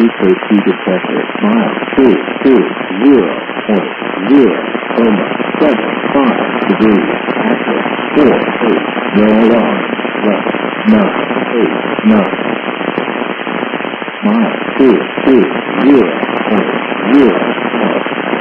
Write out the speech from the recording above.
EKG detector. Mile 220.075 degrees. Active. 48. No alarm. Left. 989. Mile 220.0